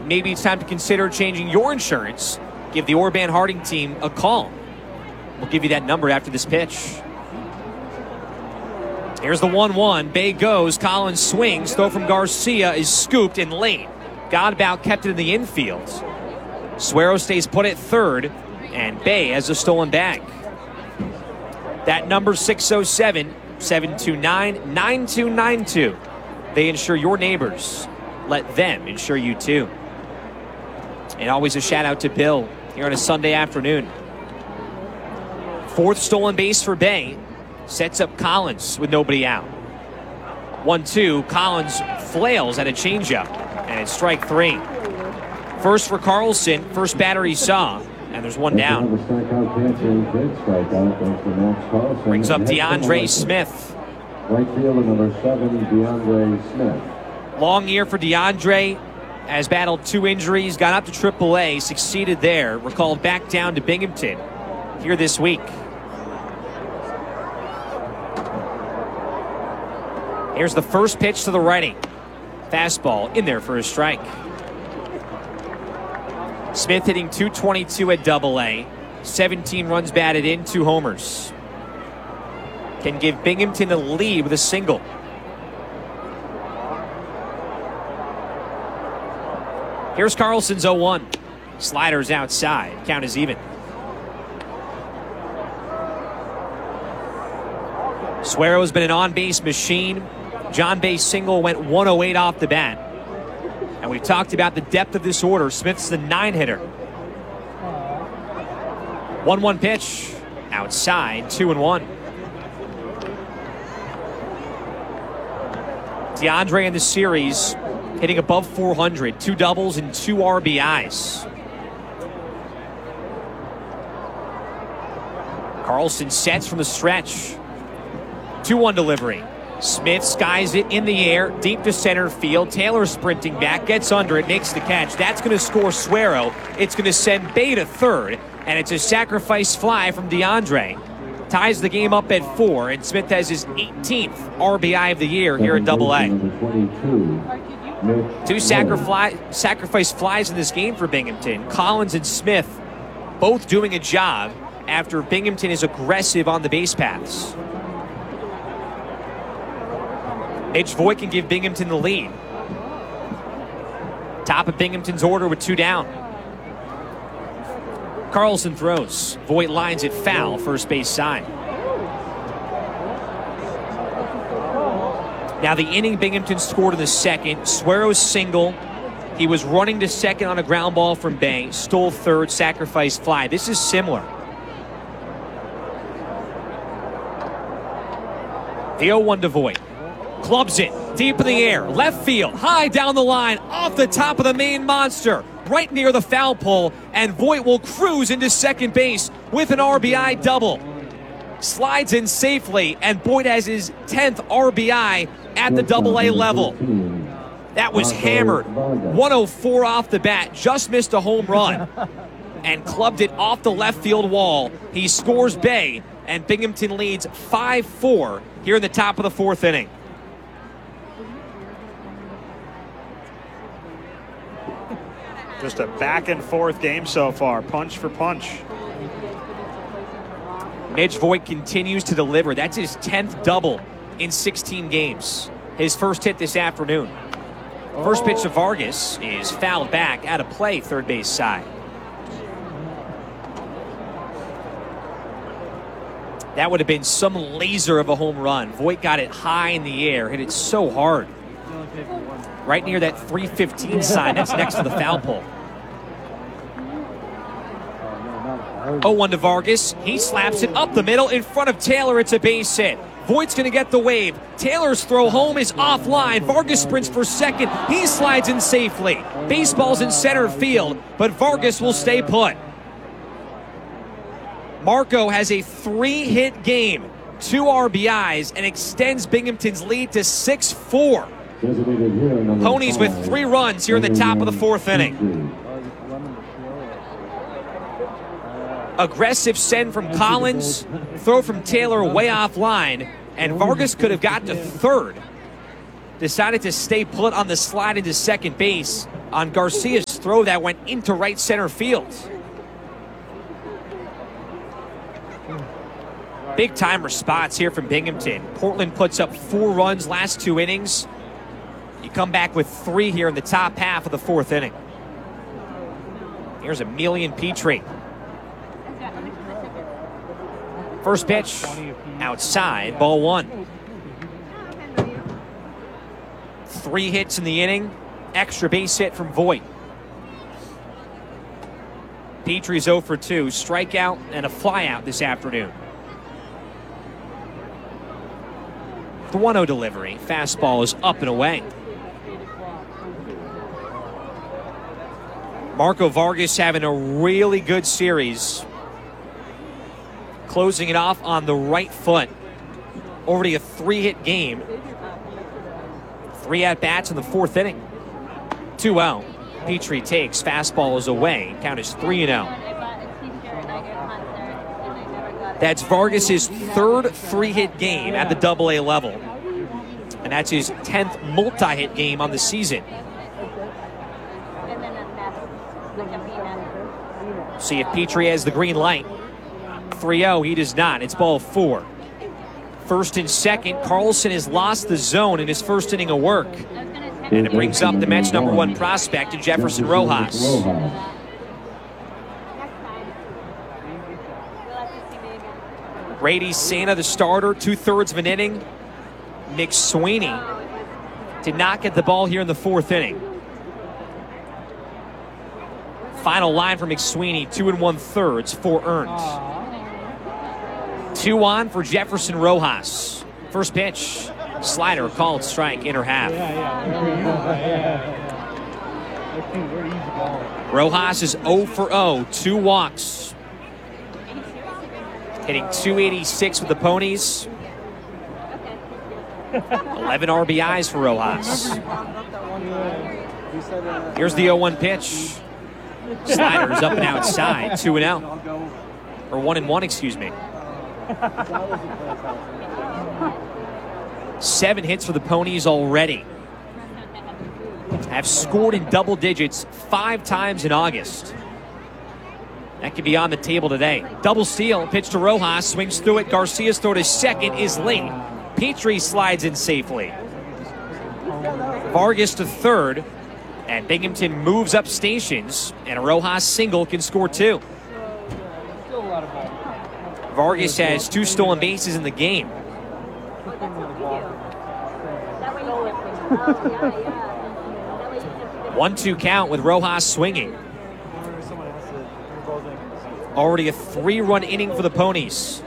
maybe it's time to consider changing your insurance, give the Orban Harding team a call. We'll give you that number after this pitch. Here's the 1-1. Bay goes. Collins swings. Throw from Garcia is scooped and late. Godbout kept it in the infield. Suero stays put at third, and Bay has a stolen bag. That number 607-729-9292. They insure your neighbors. Let them insure you too. And always a shout out to Bill here on a Sunday afternoon. Fourth stolen base for Bay. Sets up Collins with nobody out. 1-2. Collins flails at a changeup, and it's strike three. First for Carlson, first batter he saw, and there's one down. Brings up DeAndre Smith. Right fielder number 7, DeAndre Smith. Long year for DeAndre. Has battled 2 injuries, got up to AAA, succeeded there, recalled back down to Binghamton here this week. Here's the first pitch to the righty. Fastball in there for a strike. Smith hitting .222 at AA. 17 runs batted in, 2 homers. Can give Binghamton a lead with a single. Here's Carlson's 0-1. Sliders outside. Count is even. Suero's been an on-base machine. John Bay single went 108 off the bat. And we've talked about the depth of this order. Smith's the 9-hitter. 1-1 pitch. Outside, 2-1. DeAndre in the series hitting above 400. 2 doubles and 2 RBIs. Carlson sets from the stretch. 2-1 delivery. Smith skies it in the air, deep to center field. Taylor sprinting back, gets under it, makes the catch. That's going to score Suero. It's going to send Bay to third, and it's a sacrifice fly from DeAndre. Ties the game up at 4, and Smith has his 18th RBI of the year here at AA. 2 sacrifice flies in this game for Binghamton. Collins and Smith both doing a job after Binghamton is aggressive on the base paths. Mitch Voigt can give Binghamton the lead. Top of Binghamton's order with 2 down. Carlson throws. Voigt lines it foul, first base side. Now the inning Binghamton scored in the second. Suero's single. He was running to second on a ground ball from Bay. Stole third, sacrifice fly. This is similar. The 0-1 to Voigt. Clubs it deep in the air, left field, high down the line, off the top of the main monster, right near the foul pole, and Voigt will cruise into second base with an RBI double. Slides in safely, and Voigt has his 10th RBI at the AA level. That was hammered. 104 off the bat, just missed a home run, and clubbed it off the left field wall. He scores Bay, and Binghamton leads 5-4 here in the top of the 4th inning. Just a back and forth game so far, punch for punch. Mitch Voigt continues to deliver. That's his 10th double in 16 games. His first hit this afternoon. First pitch to Vargas is fouled back, out of play, third base side. That would have been some laser of a home run. Voigt got it high in the air, hit it so hard. Right near that 315 sign that's next to the foul pole. 0-1 to Vargas. He slaps it up the middle in front of Taylor. It's a base hit. Voigt's going to get the wave. Taylor's throw home is offline. Vargas sprints for second. He slides in safely. Baseball's in center field, but Vargas will stay put. Marco has a 3-hit game, 2 RBIs, and extends Binghamton's lead to 6-4. Ponies with 3 runs here in the top of the 4th inning. Aggressive send from Collins, throw from Taylor way offline, and Vargas could have got to third. Decided to stay put on the slide into second base. on Garcia's throw that went into right center field. Big-time response here from Binghamton. Portland puts up 4 runs last 2 innings. You come back with 3 here in the top half of the 4th inning. Here's Emilian Petrie. First pitch, outside, ball 1. 3 hits in the inning, extra base hit from Voit. Petrie's 0 for 2, strikeout and a flyout this afternoon. The 1-0 delivery, fastball is up and away. Marco Vargas having a really good series. Closing it off on the right foot. Already a 3-hit game. 3 at-bats in the 4th inning. 2-0. Petrie takes. Fastball is away. Count is 3-0. That's Vargas' 3rd 3-hit game at the AA level. And that's his 10th multi-hit game on the season. See if Petrie has the green light. 3-0, he does not. It's ball 4. First and second, Carlson has lost the zone in his first inning of work. And it brings up the Mets' number 1 prospect, Jefferson Rojas. Grady Santa, the starter, 2/3 of an inning. McSweeney did not get the ball here in the 4th inning. Final line for McSweeney, 2 1/3, 4 earned. 2 on for Jefferson Rojas. First pitch, slider, called strike, inner half. Rojas is 0 for 0, 2 walks. Hitting .286 with the Ponies. 11 RBIs for Rojas. Here's the 0-1 pitch. Slider is up and outside, 2-0. Or 1-1, excuse me. 7 hits for the Ponies already. Have scored in double digits 5 times in August. That could be on the table today. Double steal, pitch to Rojas, swings through it. Garcia's throw to second is late. Petrie slides in safely. Vargas to third, and Binghamton moves up stations, and a Rojas single can score 2. Vargas has 2 stolen bases in the game. 1-2 count with Rojas swinging. Already a 3-run inning for the Ponies.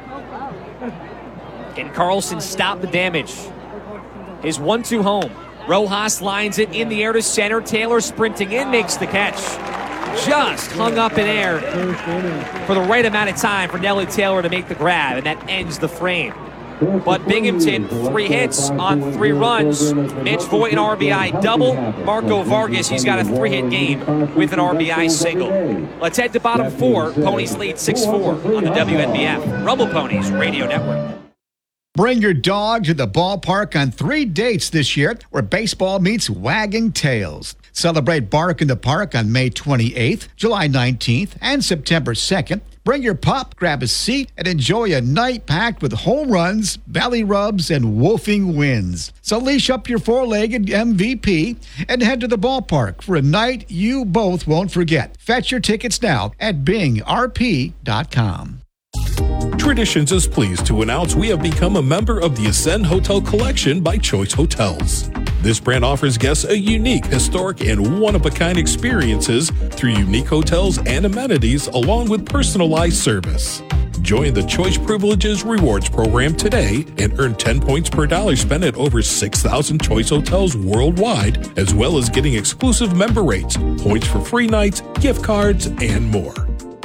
Can Carlson stop the damage? His 1-2 home. Rojas lines it in the air to center. Taylor sprinting in, makes the catch. Just hung up in air for the right amount of time for Nelly Taylor to make the grab, and that ends the frame. But Binghamton, 3 hits on 3 runs. Mitch Voit, an RBI double. Marco Vargas, he's got a 3-hit game with an RBI single. Let's head to bottom 4. Ponies lead 6-4 on the WNBF Rumble Ponies Radio Network. Bring your dog to the ballpark on 3 dates this year where baseball meets wagging tails. Celebrate Bark in the Park on May 28th, July 19th, and September 2nd. Bring your pup, grab a seat, and enjoy a night packed with home runs, belly rubs, and woofing wins. So leash up your 4-legged MVP and head to the ballpark for a night you both won't forget. Fetch your tickets now at bingrp.com. Traditions is pleased to announce we have become a member of the Ascend Hotel Collection by Choice Hotels. This brand offers guests a unique, historic, and one-of-a-kind experiences through unique hotels and amenities along with personalized service. Join the Choice Privileges Rewards Program today and earn 10 points per dollar spent at over 6,000 Choice hotels worldwide, as well as getting exclusive member rates, points for free nights, gift cards, and more.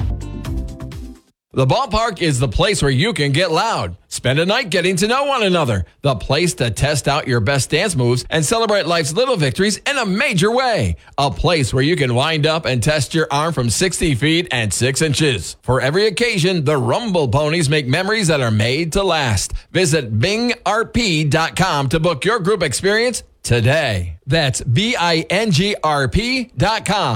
The ballpark is the place where you can get loud. Spend a night getting to know one another. The place to test out your best dance moves and celebrate life's little victories in a major way. A place where you can wind up and test your arm from 60 feet and 6 inches. For every occasion, the Rumble Ponies make memories that are made to last. Visit bingrp.com to book your group experience today. That's BINGRP.com.